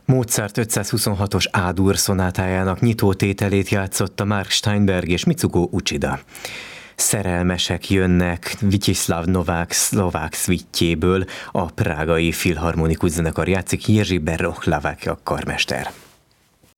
Mozart 526-os A-dur szonátájának nyitótételét játszotta Mark Steinberg és Mitsuko Uchida. Szerelmesek jönnek Vicsislav Novák szlovák szvitjéből, a prágai filharmonikus zenekar játszik, Jerzy Berok Lavák karmester.